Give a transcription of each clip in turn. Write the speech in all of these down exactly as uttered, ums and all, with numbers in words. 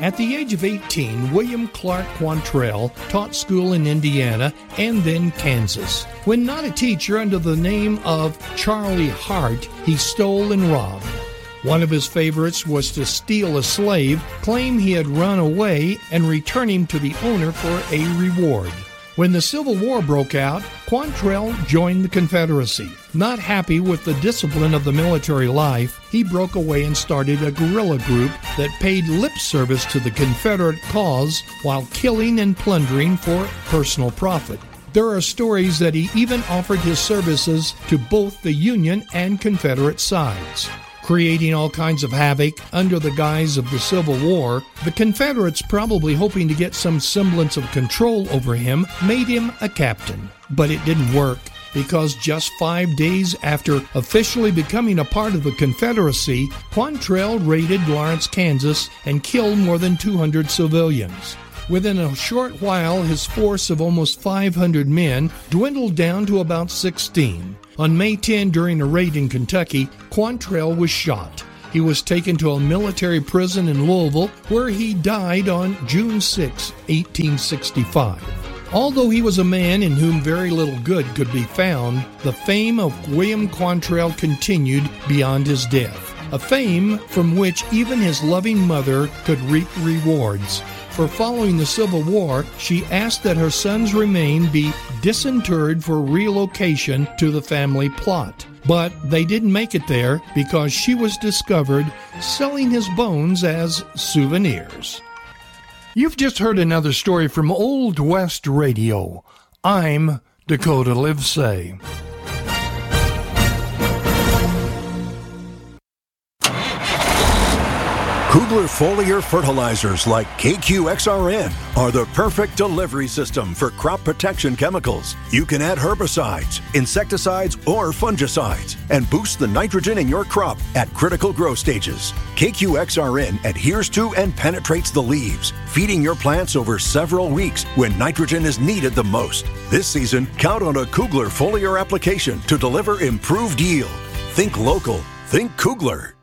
At the age of eighteen, William Clark Quantrell taught school in Indiana and then Kansas. When not a teacher under the name of Charlie Hart, he stole and robbed. One of his favorites was to steal a slave, claim he had run away, and return him to the owner for a reward. When the Civil War broke out, Quantrell joined the Confederacy. Not happy with the discipline of the military life, he broke away and started a guerrilla group that paid lip service to the Confederate cause while killing and plundering for personal profit. There are stories that he even offered his services to both the Union and Confederate sides. Creating all kinds of havoc under the guise of the Civil War, the Confederates, probably hoping to get some semblance of control over him, made him a captain. But it didn't work, because just five days after officially becoming a part of the Confederacy, Quantrell raided Lawrence, Kansas, and killed more than two hundred civilians. Within a short while, his force of almost five hundred men dwindled down to about sixteen. On May tenth, during a raid in Kentucky, Quantrell was shot. He was taken to a military prison in Louisville, where he died on June sixth, eighteen sixty-five. Although he was a man in whom very little good could be found, the fame of William Quantrell continued beyond his death, a fame from which even his loving mother could reap rewards. For following the Civil War, she asked that her son's remains be disinterred for relocation to the family plot. But they didn't make it there because she was discovered selling his bones as souvenirs. You've just heard another story from Old West Radio. I'm Dakota Livesay. Kugler foliar fertilizers like K Q X R N are the perfect delivery system for crop protection chemicals. You can add herbicides, insecticides, or fungicides and boost the nitrogen in your crop at critical growth stages. K Q X R N adheres to and penetrates the leaves, feeding your plants over several weeks when nitrogen is needed the most. This season, count on a Kugler foliar application to deliver improved yield. Think local. Think Kugler.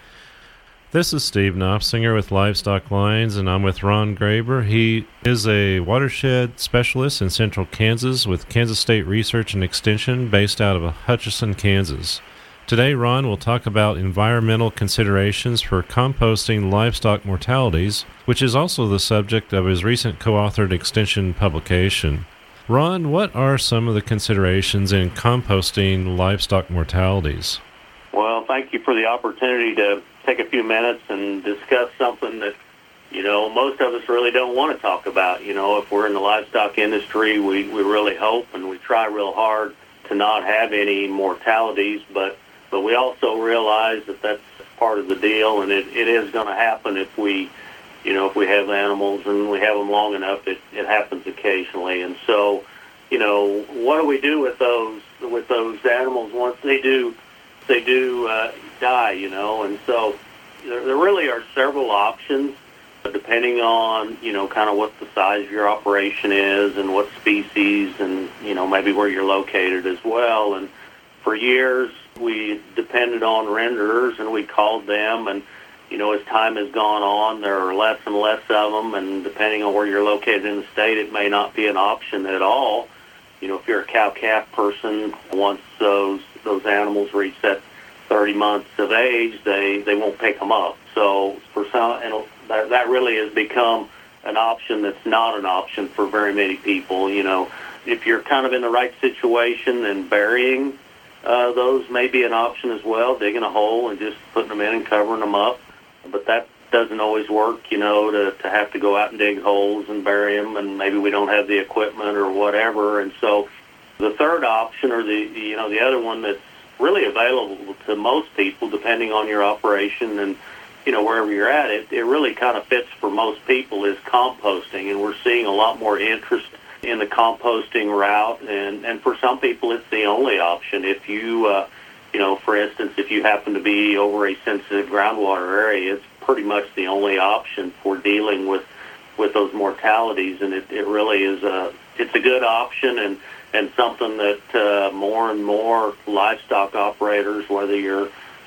This is Steve Knopfsinger with Livestock Lines, and I'm with Ron Graber. He is a watershed specialist in central Kansas with Kansas State Research and Extension based out of Hutchinson, Kansas. Today, Ron will talk about environmental considerations for composting livestock mortalities, which is also the subject of his recent co-authored extension publication. Ron, what are some of the considerations in composting livestock mortalities? Well, thank you for the opportunity to take a few minutes and discuss something that, you know, most of us really don't want to talk about. You know, if we're in the livestock industry, we, we really hope and we try real hard to not have any mortalities, but, but we also realize that that's part of the deal, and it, it is going to happen if we, you know, if we have animals and we have them long enough, it, it happens occasionally. And so, you know, what do we do with those, with those animals once they do they do uh, die, you know, and so there, there really are several options depending on, you know, kind of what the size of your operation is and what species and, you know, maybe where you're located as well. And for years, we depended on renderers and we called them, and, you know, as time has gone on, there are less and less of them, and depending on where you're located in the state, it may not be an option at all. You know, if you're a cow-calf person, once those those animals reach that thirty months of age, they, they won't pick them up. So for some, and that, that really has become an option that's not an option for very many people. You know, if you're kind of in the right situation, then burying uh, those may be an option as well, digging a hole and just putting them in and covering them up. But that doesn't always work, you know, to, to have to go out and dig holes and bury them, and maybe we don't have the equipment or whatever. And so the third option, or the, you know, the other one that's really available to most people, depending on your operation and, you know, wherever you're at, it, it really kind of fits for most people, is composting. And we're seeing a lot more interest in the composting route. And, and for some people, it's the only option. If you, uh, you know, for instance, if you happen to be over a sensitive groundwater area, it's pretty much the only option for dealing with, with those mortalities. And it, it really is a, it's a good option, and and something that uh, more and more livestock operators, whether you're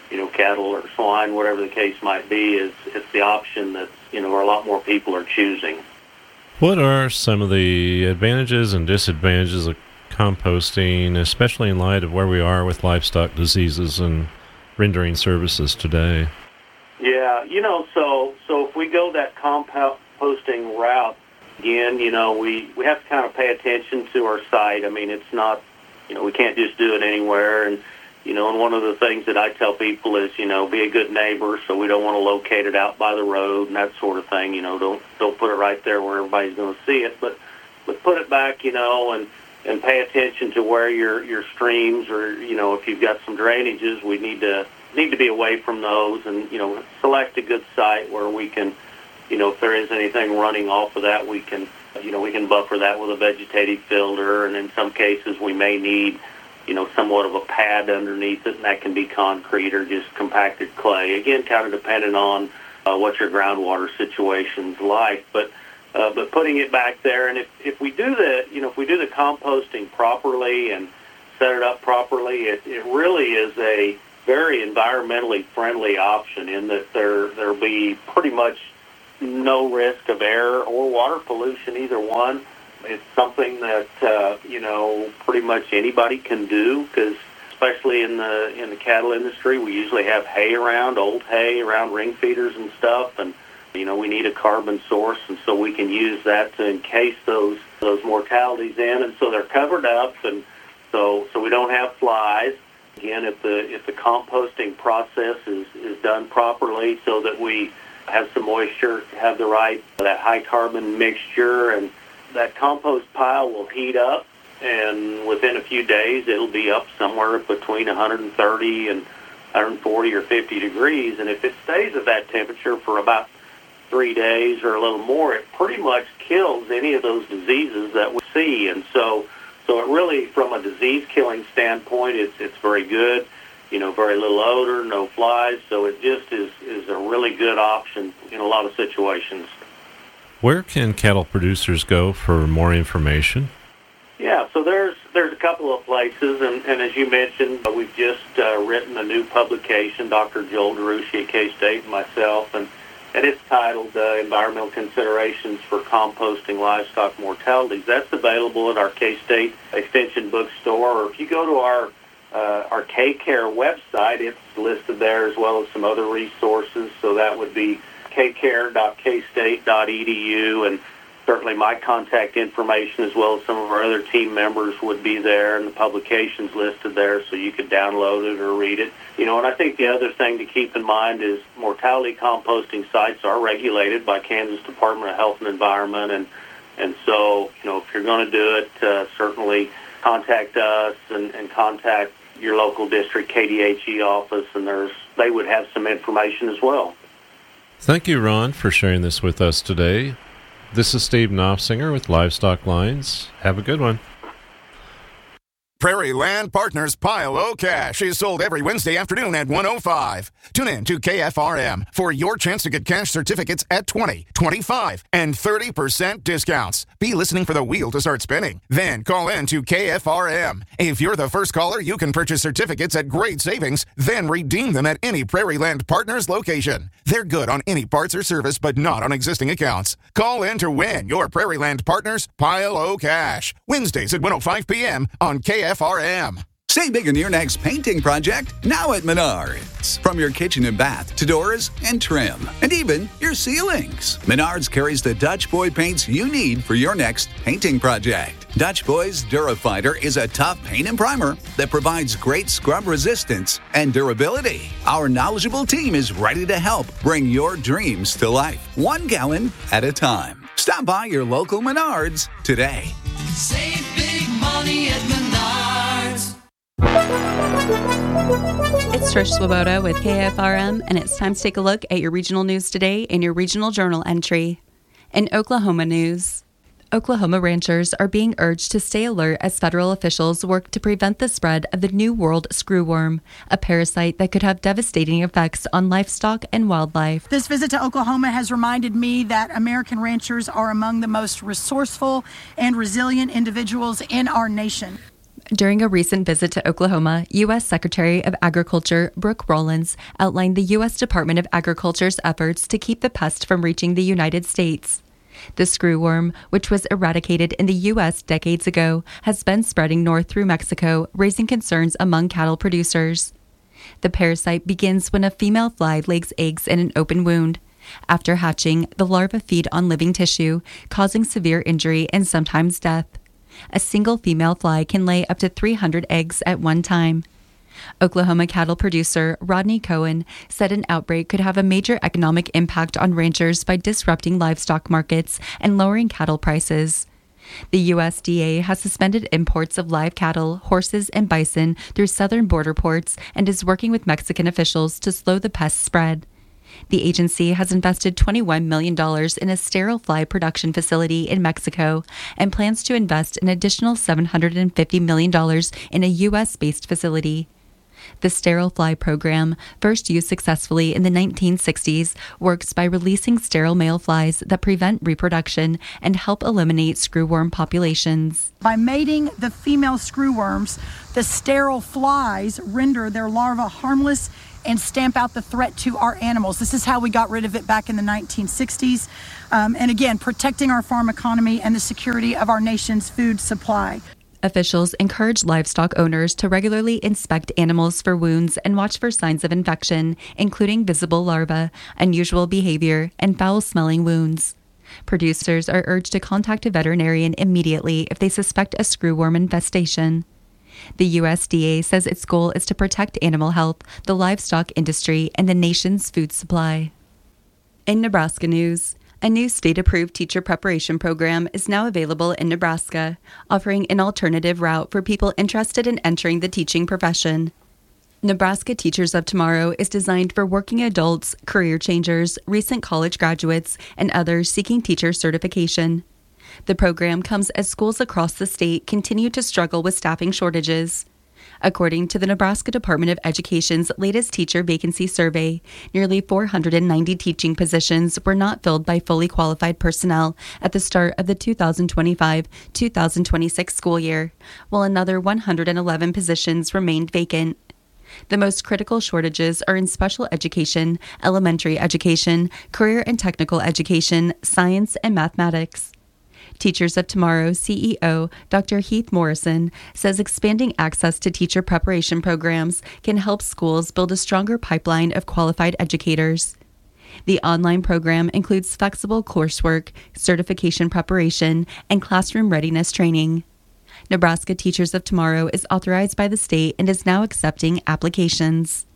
you know, cattle or swine, whatever the case might be, is it's the option that, you know, a lot more people are choosing. What are some of the advantages and disadvantages of composting, especially in light of where we are with livestock diseases and rendering services today? Yeah, you know, so so if we go that composting route, again, you know, we, we have to kind of pay attention to our site. I mean, it's not, you know, we can't just do it anywhere. And, you know, and one of the things that I tell people is, you know, be a good neighbor, so we don't want to locate it out by the road and that sort of thing. You know, don't don't put it right there where everybody's going to see it, but but put it back, you know, and, and pay attention to where your your streams or, you know, if you've got some drainages, we need to need to be away from those and, you know, select a good site where we can, you know, if there is anything running off of that, we can, you know, we can buffer that with a vegetative filter, and in some cases we may need, you know, somewhat of a pad underneath it, and that can be concrete or just compacted clay. Again, kind of depending on uh, what your groundwater situation's like, but uh, but putting it back there, and if, if we do the, you know, if we do the composting properly and set it up properly, it, it really is a very environmentally friendly option in that there there'll be pretty much no risk of air or water pollution, either one. It's something that, uh, you know, pretty much anybody can do, because especially in the in the cattle industry, we usually have hay around, old hay around ring feeders and stuff, and, you know, we need a carbon source, and so we can use that to encase those those mortalities in, and so they're covered up, and so so we don't have flies. Again, if the if the composting process is, is done properly so that we have some moisture, have the right, that high carbon mixture, and that compost pile will heat up, and within a few days it'll be up somewhere between one hundred thirty and one hundred forty or fifty degrees, and if it stays at that temperature for about three days or a little more, it pretty much kills any of those diseases that we see. And so so it really, from a disease killing standpoint, it's it's very good. You know, very little odor, no flies, so it just is, is a really good option in a lot of situations. Where can cattle producers go for more information? Yeah, so there's there's a couple of places, and, and as you mentioned, we've just uh, written a new publication, Doctor Joel DeRucci at K-State and myself, and, and it's titled uh, Environmental Considerations for Composting Livestock Mortalities. That's available at our K-State Extension bookstore, or if you go to our Uh, our K-Care website, it's listed there as well as some other resources, so that would be k care dot k state dot e d u, and certainly my contact information as well as some of our other team members would be there, and the publication's listed there so you could download it or read it. You know, and I think the other thing to keep in mind is mortality composting sites are regulated by Kansas Department of Health and Environment, and, and so, you know, if you're going to do it, uh, certainly contact us and, and contact your local district K D H E office, and there's they would have some information as well. Thank you, Ron, for sharing this with us today. This is Steve Knopfsinger with Livestock Lines. Have a good one. Prairie Land Partners Pile O Cash is sold every Wednesday afternoon at one oh five. Tune in to K F R M for your chance to get cash certificates at twenty, twenty-five, and thirty percent discounts. Be listening for the wheel to start spinning. Then call in to K F R M. If you're the first caller, you can purchase certificates at great savings, then redeem them at any Prairie Land Partners location. They're good on any parts or service, but not on existing accounts. Call in to win your Prairie Land Partners Pile O Cash. Wednesdays at one oh five p.m. on K F R M. Save big on your next painting project now at Menards. From your kitchen and bath to doors and trim, and even your ceilings. Menards carries the Dutch Boy paints you need for your next painting project. Dutch Boy's DuraFighter is a tough paint and primer that provides great scrub resistance and durability. Our knowledgeable team is ready to help bring your dreams to life, one gallon at a time. Stop by your local Menards today. Save big money at Menards. It's Trish Swoboda with K F R M, and it's time to take a look at your regional news today in your regional journal entry. In Oklahoma news, Oklahoma ranchers are being urged to stay alert as federal officials work to prevent the spread of the New World screwworm, a parasite that could have devastating effects on livestock and wildlife. This visit to Oklahoma has reminded me that American ranchers are among the most resourceful and resilient individuals in our nation. During a recent visit to Oklahoma, U S Secretary of Agriculture Brooke Rollins outlined the U S Department of Agriculture's efforts to keep the pest from reaching the United States. The screwworm, which was eradicated in the U S decades ago, has been spreading north through Mexico, raising concerns among cattle producers. The parasite begins when a female fly lays eggs in an open wound. After hatching, the larvae feed on living tissue, causing severe injury and sometimes death. A single female fly can lay up to three hundred eggs at one time. Oklahoma cattle producer Rodney Cohen said an outbreak could have a major economic impact on ranchers by disrupting livestock markets and lowering cattle prices. The U S D A has suspended imports of live cattle, horses, and bison through southern border ports and is working with Mexican officials to slow the pest spread. The agency has invested twenty-one million dollars in a sterile fly production facility in Mexico and plans to invest an additional seven hundred fifty million dollars in a U S-based facility. The sterile fly program, first used successfully in the nineteen sixties, works by releasing sterile male flies that prevent reproduction and help eliminate screwworm populations. By mating the female screwworms, the sterile flies render their larvae harmless and stamp out the threat to our animals. This is how we got rid of it back in the nineteen sixties. Um, and again, protecting our farm economy and the security of our nation's food supply. Officials encourage livestock owners to regularly inspect animals for wounds and watch for signs of infection, including visible larvae, unusual behavior, and foul-smelling wounds. Producers are urged to contact a veterinarian immediately if they suspect a screwworm infestation. The U S D A says its goal is to protect animal health, the livestock industry, and the nation's food supply. In Nebraska news, a new state-approved teacher preparation program is now available in Nebraska, offering an alternative route for people interested in entering the teaching profession. Nebraska Teachers of Tomorrow is designed for working adults, career changers, recent college graduates, and others seeking teacher certification. The program comes as schools across the state continue to struggle with staffing shortages. According to the Nebraska Department of Education's latest teacher vacancy survey, nearly four hundred ninety teaching positions were not filled by fully qualified personnel at the start of the two thousand twenty-five two thousand twenty-six school year, while another one hundred eleven positions remained vacant. The most critical shortages are in special education, elementary education, career and technical education, science, and mathematics. Teachers of Tomorrow C E O Doctor Heath Morrison says expanding access to teacher preparation programs can help schools build a stronger pipeline of qualified educators. The online program includes flexible coursework, certification preparation, and classroom readiness training. Nebraska Teachers of Tomorrow is authorized by the state and is now accepting applications.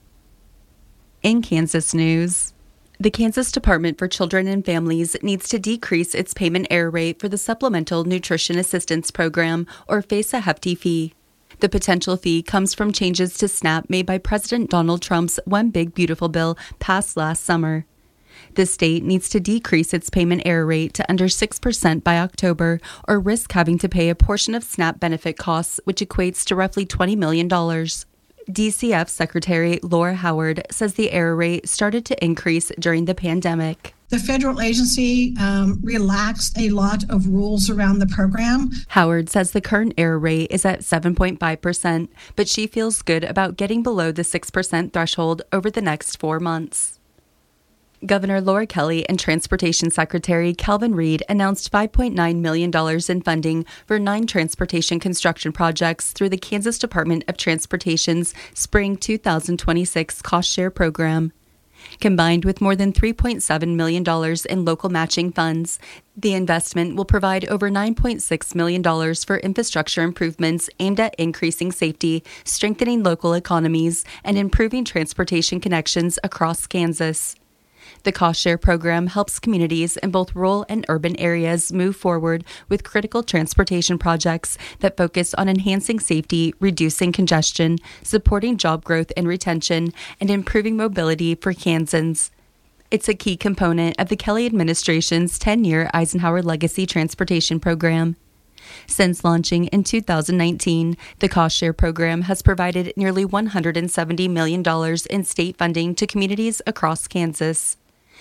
In Kansas news, the Kansas Department for Children and Families needs to decrease its payment error rate for the Supplemental Nutrition Assistance Program, or face a hefty fee. The potential fee comes from changes to SNAP made by President Donald Trump's One Big Beautiful Bill passed last summer. The state needs to decrease its payment error rate to under six percent by October, or risk having to pay a portion of SNAP benefit costs, which equates to roughly twenty million dollars. D C F Secretary Laura Howard says the error rate started to increase during the pandemic. The federal agency um, relaxed a lot of rules around the program. Howard says the current error rate is at seven point five percent, but she feels good about getting below the six percent threshold over the next four months. Governor Laura Kelly and Transportation Secretary Calvin Reed announced five point nine million dollars in funding for nine transportation construction projects through the Kansas Department of Transportation's Spring two thousand twenty-six Cost Share Program. Combined with more than three point seven million dollars in local matching funds, the investment will provide over nine point six million dollars for infrastructure improvements aimed at increasing safety, strengthening local economies, and improving transportation connections across Kansas. The Cost Share program helps communities in both rural and urban areas move forward with critical transportation projects that focus on enhancing safety, reducing congestion, supporting job growth and retention, and improving mobility for Kansans. It's a key component of the Kelly administration's ten-year Eisenhower Legacy Transportation Program. Since launching in two thousand nineteen, the Cost Share program has provided nearly one hundred seventy million dollars in state funding to communities across Kansas.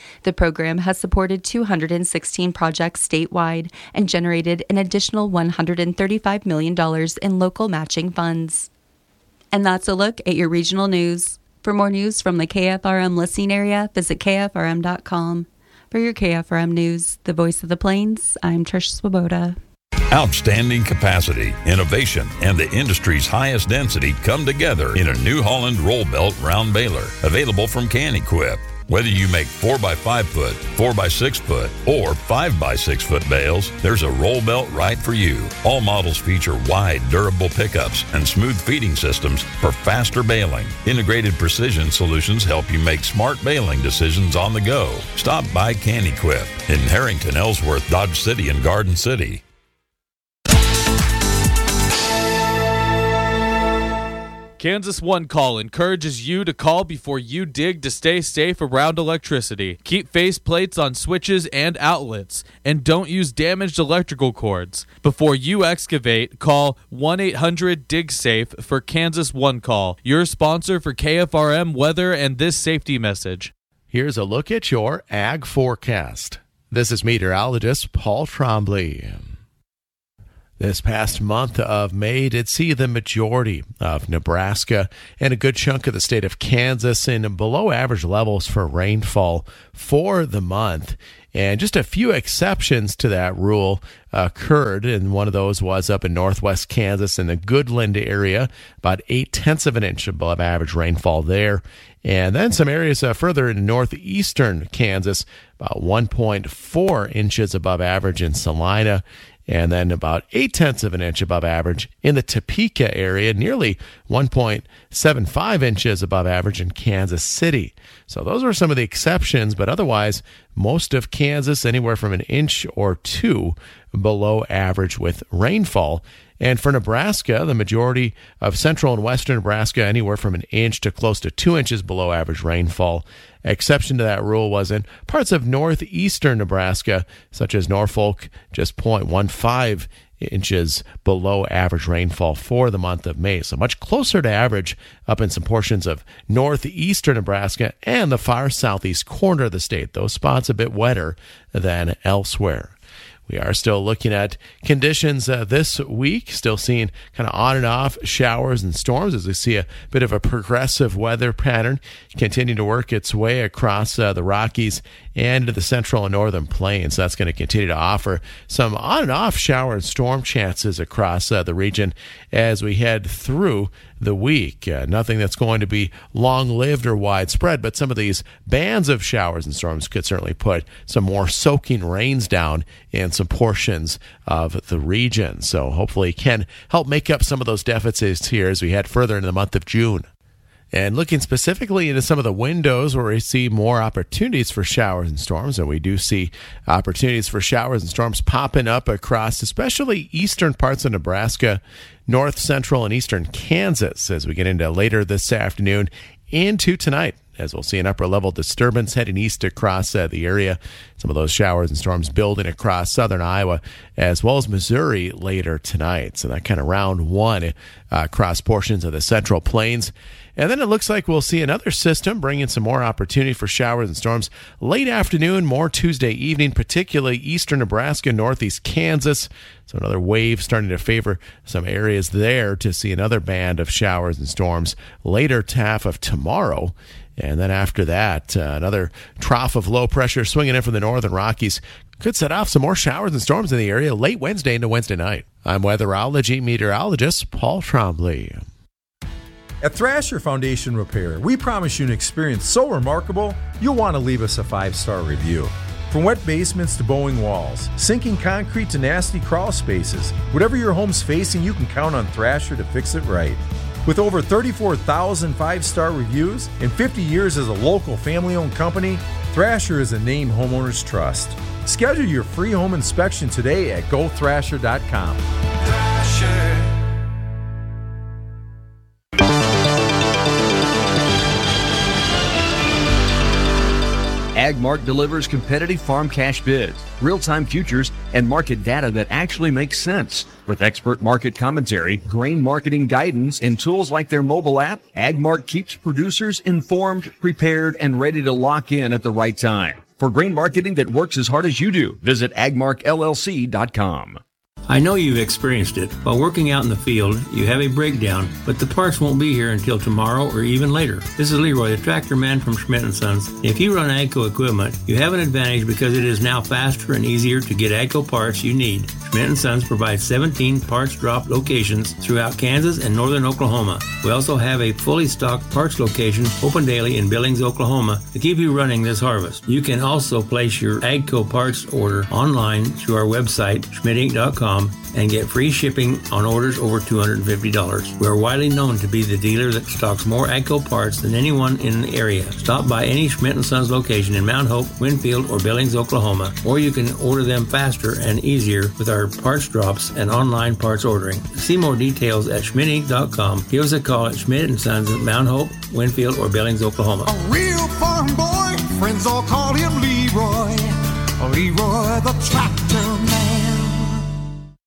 The program has supported two hundred sixteen projects statewide and generated an additional one hundred thirty-five million dollars in local matching funds. And that's a look at your regional news. For more news from the K F R M listening area, visit K F R M dot com. For your K F R M News, the voice of the Plains, I'm Trish Swoboda. Outstanding capacity, innovation, and the industry's highest density come together in a New Holland roll belt round baler, available from Can-Equip. Whether you make four by five foot, four by six foot, or five by six foot bales, there's a roll belt right for you. All models feature wide, durable pickups and smooth feeding systems for faster baling. Integrated precision solutions help you make smart baling decisions on the go. Stop by Can-Equip in Harrington, Ellsworth, Dodge City, and Garden City. Kansas One Call encourages you to call before you dig to stay safe around electricity. Keep faceplates on switches and outlets, and don't use damaged electrical cords. Before you excavate, call one eight hundred dig safe for Kansas One Call, your sponsor for K F R M weather and this safety message. Here's a look at your ag forecast. This is meteorologist Paul Trombley. This past month of May did see the majority of Nebraska and a good chunk of the state of Kansas in below average levels for rainfall for the month. And just a few exceptions to that rule occurred, and one of those was up in northwest Kansas in the Goodland area, about eight-tenths of an inch above average rainfall there. And then some areas uh, further in northeastern Kansas, about one point four inches above average in Salina, and then about eight-tenths of an inch above average in the Topeka area, nearly one point seven five inches above average in Kansas City. So those are some of the exceptions, but otherwise, most of Kansas anywhere from an inch or two below average with rainfall. And for Nebraska, the majority of central and western Nebraska anywhere from an inch to close to two inches below average rainfall. Exception to that rule was in parts of northeastern Nebraska, such as Norfolk, just zero point one five inches below average rainfall for the month of May. So much closer to average up in some portions of northeastern Nebraska and the far southeast corner of the state. Those spots a bit wetter than elsewhere. We are still looking at conditions uh, this week, still seeing kind of on and off showers and storms as we see a bit of a progressive weather pattern continue to work its way across uh, the Rockies and into the central and northern plains. That's going to continue to offer some on and off shower and storm chances across uh, the region as we head through the week. Uh, nothing that's going to be long-lived or widespread, but some of these bands of showers and storms could certainly put some more soaking rains down in some portions of the region. So hopefully can help make up some of those deficits here as we head further into the month of June. And looking specifically into some of the windows where we see more opportunities for showers and storms, and we do see opportunities for showers and storms popping up across especially eastern parts of Nebraska, north, central, and eastern Kansas as we get into later this afternoon into tonight, as we'll see an upper-level disturbance heading east across uh, the area. Some of those showers and storms building across southern Iowa as well as Missouri later tonight. So that kind of round one uh, across portions of the central plains. And then it looks like we'll see another system bringing some more opportunity for showers and storms late afternoon, more Tuesday evening, particularly eastern Nebraska, northeast Kansas. So another wave starting to favor some areas there to see another band of showers and storms later half of tomorrow. And then after that, uh, another trough of low pressure swinging in from the northern Rockies could set off some more showers and storms in the area late Wednesday into Wednesday night. I'm weatherology meteorologist Paul Trombley. At Thrasher Foundation Repair, we promise you an experience so remarkable, you'll want to leave us a five-star review. From wet basements to bowing walls, sinking concrete to nasty crawl spaces, whatever your home's facing, you can count on Thrasher to fix it right. With over thirty-four thousand five-star reviews and fifty years as a local family-owned company, Thrasher is a name homeowners trust. Schedule your free home inspection today at go thrasher dot com. Thrasher. AgMark delivers competitive farm cash bids, real-time futures, and market data that actually makes sense. With expert market commentary, grain marketing guidance, and tools like their mobile app, AgMark keeps producers informed, prepared, and ready to lock in at the right time. For grain marketing that works as hard as you do, visit agmark L L C dot com. I know you've experienced it. While working out in the field, you have a breakdown, but the parts won't be here until tomorrow or even later. This is Leroy, the tractor man from Schmidt and Sons. If you run AGCO equipment, you have an advantage because it is now faster and easier to get AGCO parts you need. Schmidt and Sons provides seventeen parts drop locations throughout Kansas and northern Oklahoma. We also have a fully stocked parts location open daily in Billings, Oklahoma to keep you running this harvest. You can also place your AGCO parts order online through our website, schmidt inc dot com, and get free shipping on orders over two hundred fifty dollars. We are widely known to be the dealer that stocks more AGCO parts than anyone in the area. Stop by any Schmidt and Sons location in Mount Hope, Winfield, or Billings, Oklahoma, or you can order them faster and easier with our parts drops and online parts ordering. See more details at schmidt inc dot com. Give us a call at Schmidt and Sons at Mount Hope, Winfield, or Billings, Oklahoma. A real farm boy, friends all call him Leroy. Leroy the tractor man.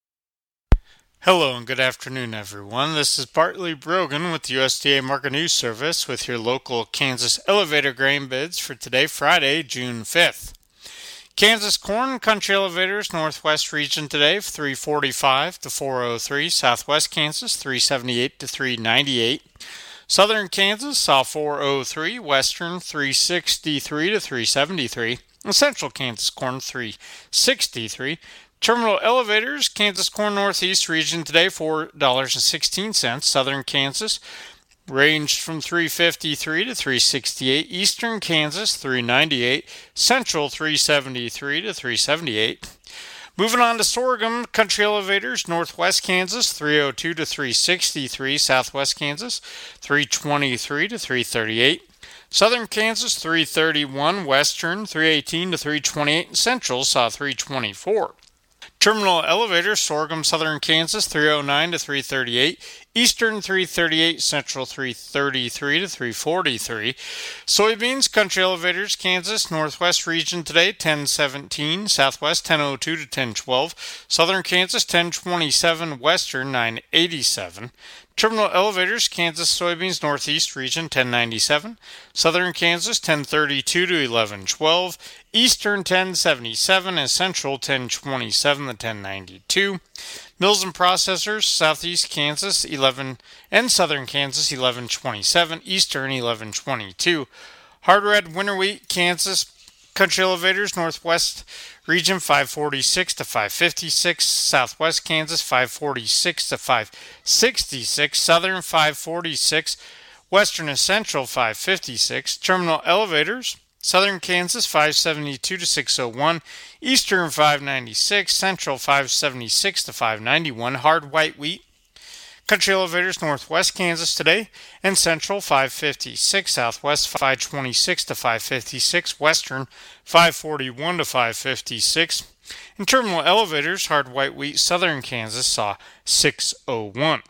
Hello and good afternoon, everyone. This is Bartley Brogan with the U S D A Market News Service with your local Kansas elevator grain bids for today, Friday, June fifth. Kansas corn country elevators northwest region today three forty-five to four oh three, southwest Kansas three seventy-eight to three ninety-eight, southern Kansas saw four oh three, western three sixty-three to three seventy-three, and central Kansas corn three sixty-three. Terminal elevators, Kansas corn northeast region today four dollars and sixteen cents, southern Kansas ranged from three fifty-three to three sixty-eight, eastern Kansas three ninety-eight, central three seventy-three to three seventy-eight. Moving on to sorghum country elevators, northwest Kansas three oh two to three sixty-three, southwest Kansas three twenty-three to three thirty-eight, southern Kansas three thirty-one, western three eighteen to three twenty-eight, and central saw three twenty-four. Terminal elevators, sorghum southern Kansas three oh nine to three thirty-eight, eastern three thirty-eight, central three thirty-three to three forty-three. Soybeans country elevators, Kansas northwest region today ten seventeen, southwest ten oh two to ten twelve, southern Kansas ten twenty-seven, western nine eighty-seven. Terminal elevators, Kansas soybeans northeast region ten ninety-seven, southern Kansas ten thirty-two to eleven twelve, eastern ten seventy-seven, and central ten twenty-seven to ten ninety-two. Mills and processors, southeast Kansas eleven and southern Kansas eleven twenty-seven, eastern eleven twenty-two. Hard red winter wheat, Kansas country elevators northwest region five forty-six to five fifty-six, southwest Kansas five forty-six to five sixty-six, southern five forty-six, western and central five fifty-six. Terminal elevators, southern Kansas five seventy-two to six oh one, eastern five ninety-six, central five seventy-six to five ninety-one. Hard white wheat country elevators northwest Kansas today and central five fifty-six, southwest five twenty-six to five fifty-six, western five forty-one to five fifty-six. In terminal elevators, hard white wheat southern Kansas saw six oh one.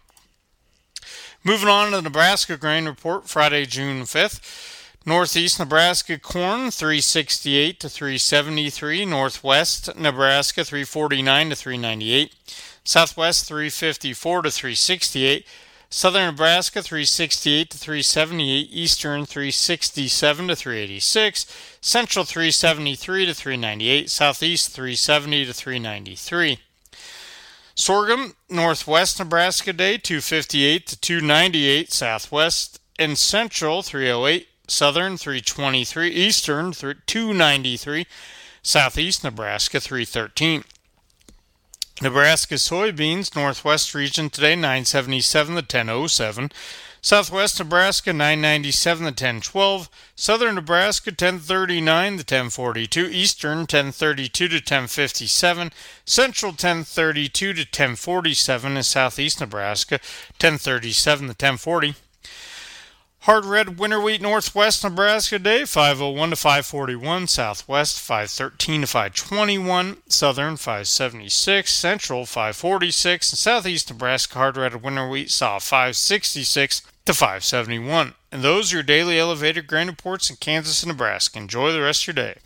Moving on to the Nebraska grain report Friday, June fifth. Northeast Nebraska corn three sixty-eight to three seventy-three, northwest Nebraska three forty-nine to three ninety-eight, southwest three fifty-four to three sixty-eight, southern Nebraska three sixty-eight to three seventy-eight, eastern three sixty-seven to three eighty-six, central three seventy-three to three ninety-eight, southeast three seventy to three ninety-three. Sorghum, northwest Nebraska day two fifty-eight to two ninety-eight, southwest and central three oh eight, southern three twenty-three, eastern two ninety-three, southeast Nebraska three thirteen. Nebraska soybeans, northwest region today nine seventy-seven to ten oh seven, southwest Nebraska nine ninety-seven to ten twelve, southern Nebraska ten thirty-nine to ten forty-two, eastern ten thirty-two to ten fifty-seven, central ten thirty-two to ten forty-seven, and southeast Nebraska ten thirty-seven to ten forty. Hard red winter wheat northwest Nebraska day five oh one to five forty-one, southwest five thirteen to five twenty-one, southern five seventy-six, central five forty-six, and southeast Nebraska hard red winter wheat saw five sixty-six to five seventy-one. And those are your daily elevated grain reports in Kansas and Nebraska. Enjoy the rest of your day.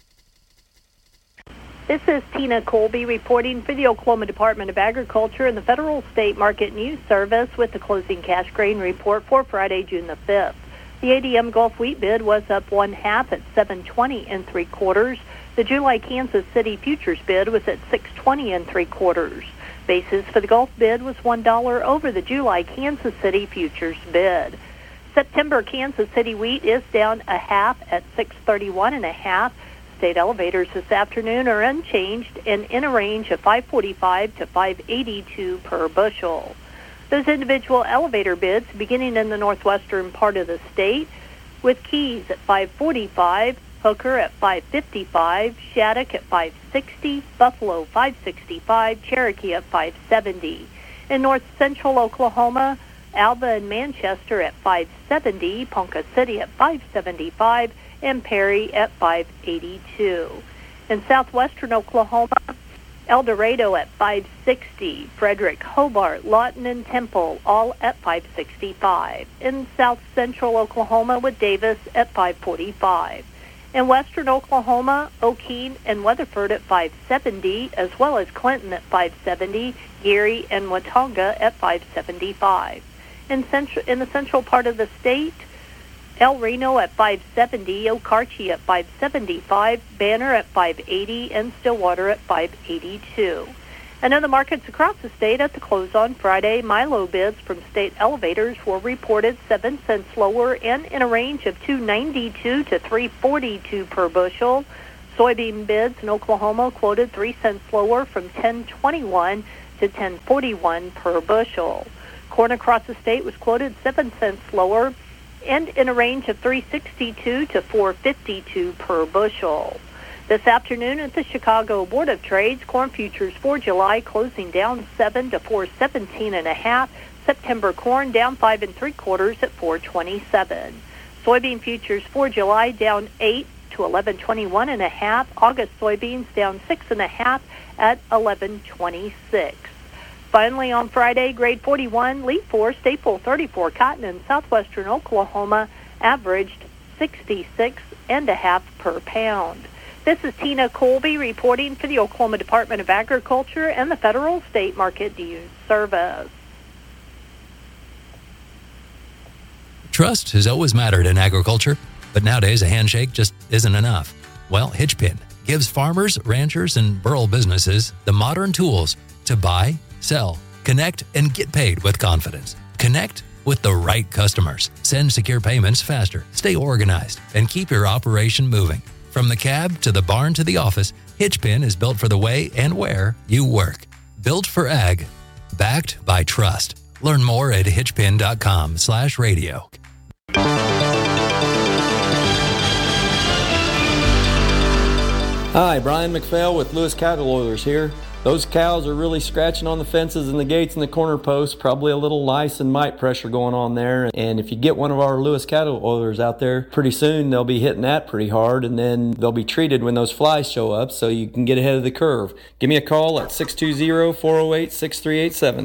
This is Tina Colby reporting for the Oklahoma Department of Agriculture and the Federal State Market News Service with the closing cash grain report for Friday, June the fifth. The A D M Gulf wheat bid was up one half at seven twenty and three quarters. The July Kansas City futures bid was at six twenty and three quarters. Basis for the Gulf bid was one dollar over the July Kansas City futures bid. September Kansas City wheat is down a half at six thirty-one and a half. State elevators this afternoon are unchanged and in a range of five forty-five to five eighty-two per bushel. Those individual elevator bids beginning in the northwestern part of the state, with Keys at five forty-five, Hooker at five fifty-five, Shattuck at five sixty, Buffalo five sixty-five, Cherokee at five seventy. In north central Oklahoma, Alva and Manchester at five seventy, Ponca City at five seventy-five, and Perry at five eighty-two. In southwestern Oklahoma, El Dorado at five sixty, Frederick, Hobart, Lawton, and Temple all at five sixty-five. In south central Oklahoma with Davis at five forty-five. In western Oklahoma, O'Keene and Weatherford at five seventy, as well as Clinton at five seventy, Gary and Watonga at five seventy-five. In, central, in the central part of the state, El Reno at five seventy, Okarche at five seventy-five, Banner at five eighty, and Stillwater at five eighty-two. And in the markets across the state at the close on Friday, Milo bids from state elevators were reported seven cents lower and in a range of two ninety-two to three forty-two per bushel. Soybean bids in Oklahoma quoted three cents lower from ten twenty-one to ten forty-one per bushel. Corn across the state was quoted seven cents lower and in a range of three sixty-two to four fifty-two per bushel. This afternoon at the Chicago Board of Trades, corn futures for July closing down seven to four seventeen and a half. September corn down five and three quarters at four twenty-seven. Soybean futures for July down eight to eleven twenty-one and a half. August soybeans down six and a half at eleven twenty-six. Finally, on Friday, grade forty-one, leaf four, staple thirty-four cotton in southwestern Oklahoma averaged sixty-six and a half per pound. This is Tina Colby reporting for the Oklahoma Department of Agriculture and the Federal State Market News Service. Trust has always mattered in agriculture, but nowadays a handshake just isn't enough. Well, Hitchpin gives farmers, ranchers, and rural businesses the modern tools to buy, sell, connect, and get paid with confidence. Connect with the right customers. Send secure payments faster, stay organized, and keep your operation moving. From the cab to the barn to the office, Hitchpin is built for the way and where you work. Built for ag, backed by trust. Learn more at hitchpin.com slash radio. Hi, Brian McPhail with Lewis Cattle Oilers here. Those cows are really scratching on the fences and the gates and the corner posts, probably a little lice and mite pressure going on there. And if you get one of our Lewis Cattle Oilers out there, pretty soon they'll be hitting that pretty hard, and then they'll be treated when those flies show up so you can get ahead of the curve. Give me a call at six two zero, four oh eight, six three eight seven.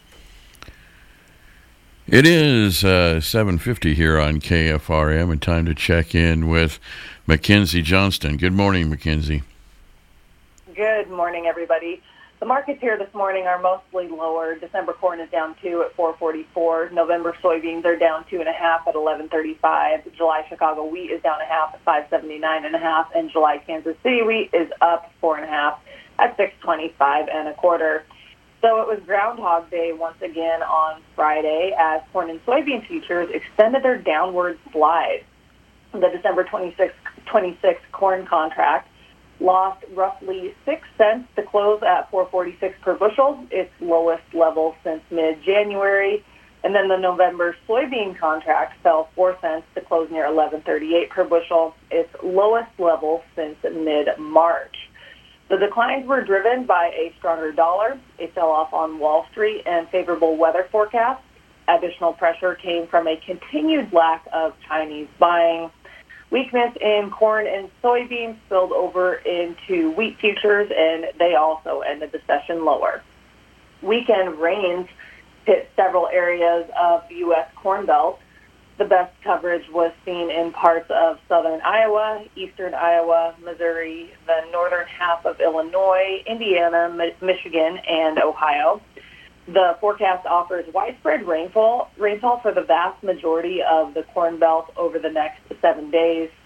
It is uh, seven fifty here on K F R M, and time to check in with Mackenzie Johnston. Good morning, Mackenzie. Good morning, everybody. The markets here this morning are mostly lower. December corn is down two at four forty-four. November soybeans are down two and a half at eleven thirty-five. July Chicago wheat is down a half at five seventy-nine and a half, and July Kansas City wheat is up four and a half at six twenty-five and a quarter. So it was Groundhog Day once again on Friday as corn and soybean futures extended their downward slide. The December twenty-sixth, twenty-sixth corn contract lost roughly six cents to close at four forty-six per bushel, its lowest level since mid-January. And then the November soybean contract fell four cents to close near eleven thirty-eight per bushel, its lowest level since mid-March. The declines were driven by a stronger dollar, a sell-off on Wall Street, and favorable weather forecasts. Additional pressure came from a continued lack of Chinese buying. Weakness in corn and soybeans spilled over into wheat futures, and they also ended the session lower. Weekend rains hit several areas of the U S Corn Belt. The best coverage was seen in parts of southern Iowa, eastern Iowa, Missouri, the northern half of Illinois, Indiana, Mi- Michigan, and Ohio. The forecast offers widespread rainfall, rainfall for the vast majority of the Corn Belt over the next seven days.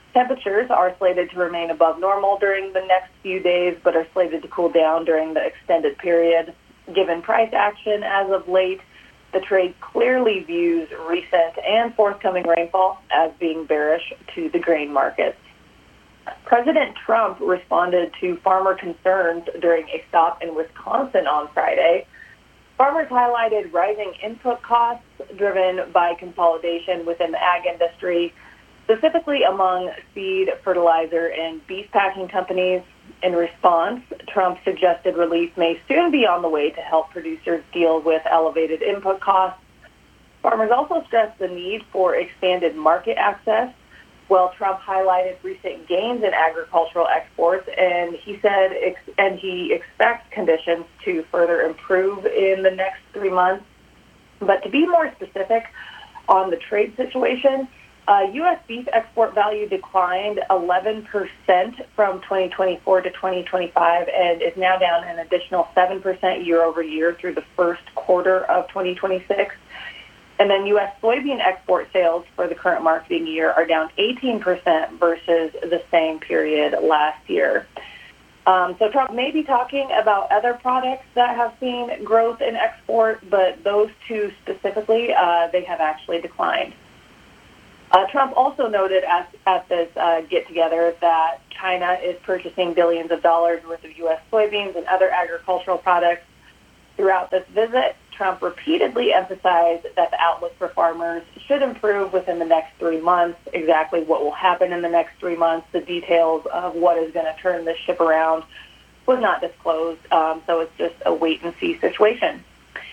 Temperatures are slated to remain above normal during the next few days, but are slated to cool down during the extended period. Given price action as of late, the trade clearly views recent and forthcoming rainfall as being bearish to the grain markets. President Trump responded to farmer concerns during a stop in Wisconsin on Friday. Farmers highlighted rising input costs driven by consolidation within the ag industry, specifically among seed, fertilizer, and beef packing companies. In response, Trump suggested relief may soon be on the way to help producers deal with elevated input costs. Farmers also stressed the need for expanded market access, while Trump highlighted recent gains in agricultural exports, and he said ex- and he expects conditions to further improve in the next three months. But to be more specific on the trade situation, Uh, U S beef export value declined eleven percent from twenty twenty-four to twenty twenty-five and is now down an additional seven percent year over year through the first quarter of twenty twenty-six. And then U S soybean export sales for the current marketing year are down eighteen percent versus the same period last year. Um, so Trump may be talking about other products that have seen growth in export, but those two specifically, uh, they have actually declined. Uh, Trump also noted at, at this uh, get-together that China is purchasing billions of dollars worth of U S soybeans and other agricultural products. Throughout this visit, Trump repeatedly emphasized that the outlook for farmers should improve within the next three months. Exactly what will happen in the next three months, the details of what is going to turn this ship around, was not disclosed, um, so it's just a wait-and-see situation.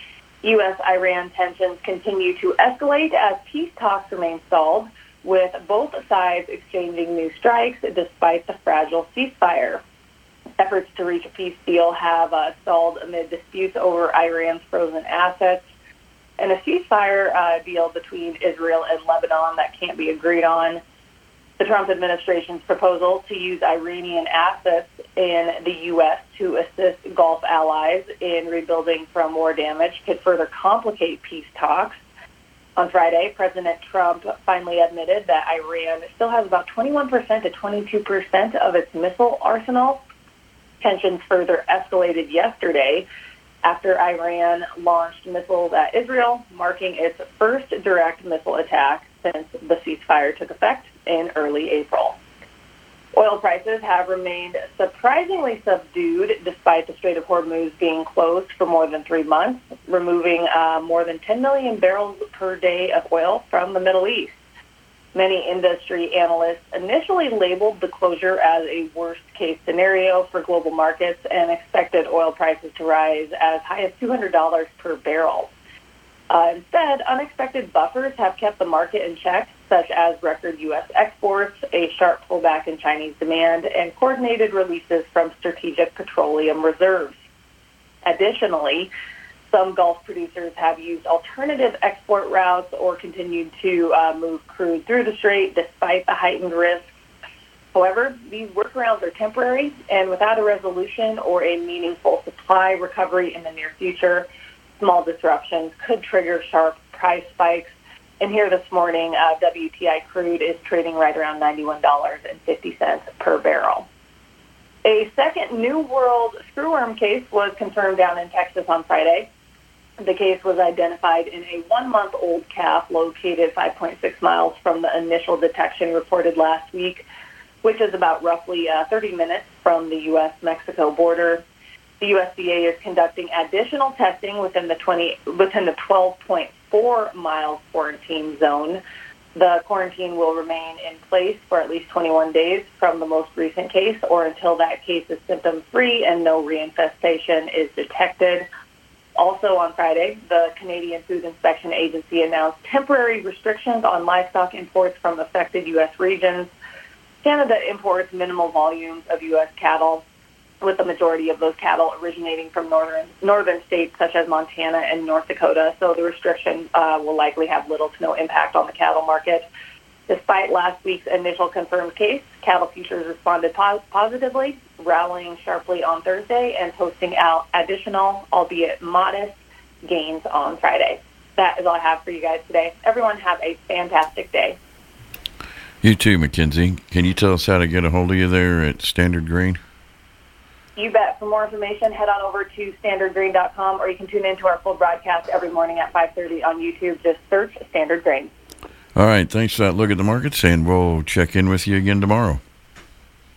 U S Iran tensions continue to escalate as peace talks remain stalled, with both sides exchanging new strikes despite the fragile ceasefire. Efforts to reach a peace deal have uh, stalled amid disputes over Iran's frozen assets, and a ceasefire uh, deal between Israel and Lebanon that can't be agreed on. The Trump administration's proposal to use Iranian assets in the U S to assist Gulf allies in rebuilding from war damage could further complicate peace talks. On Friday, President Trump finally admitted that Iran still has about twenty-one percent to twenty-two percent of its missile arsenal. Tensions further escalated yesterday after Iran launched missiles at Israel, marking its first direct missile attack since the ceasefire took effect in early April. Oil prices have remained surprisingly subdued despite the Strait of Hormuz being closed for more than three months, removing uh, more than ten million barrels per day of oil from the Middle East. Many industry analysts initially labeled the closure as a worst-case scenario for global markets and expected oil prices to rise as high as two hundred dollars per barrel. Uh, instead, unexpected buffers have kept the market in check, such as record U S exports, a sharp pullback in Chinese demand, and coordinated releases from strategic petroleum reserves. Additionally, some Gulf producers have used alternative export routes or continued to uh, move crude through the strait despite the heightened risks. However, these workarounds are temporary, and without a resolution or a meaningful supply recovery in the near future, small disruptions could trigger sharp price spikes. And here this morning, uh, W T I crude is trading right around ninety-one dollars and fifty cents per barrel. A second New World screwworm case was confirmed down in Texas on Friday. The case was identified in a one-month-old calf located five point six miles from the initial detection reported last week, which is about roughly uh, thirty minutes from the U S Mexico border. The U S D A is conducting additional testing within the twenty within the twelve point four mile quarantine zone. The quarantine will remain in place for at least twenty-one days from the most recent case, or until that case is symptom-free and no reinfestation is detected. Also on Friday, the Canadian Food Inspection Agency announced temporary restrictions on livestock imports from affected U S regions. Canada imports minimal volumes of U S cattle, with the majority of those cattle originating from northern northern states such as Montana and North Dakota. So the restriction uh, will likely have little to no impact on the cattle market. Despite last week's initial confirmed case, cattle futures responded pos- positively, rallying sharply on Thursday and posting out additional, albeit modest, gains on Friday. That is all I have for you guys today. Everyone have a fantastic day. You too, Mackenzie. Can you tell us how to get a hold of you there at Standard Grain? You bet. For more information, head on over to standard grain dot com, or you can tune into our full broadcast every morning at five thirty on YouTube. Just search Standard Grain. All right. Thanks for that look at the markets, and we'll check in with you again tomorrow.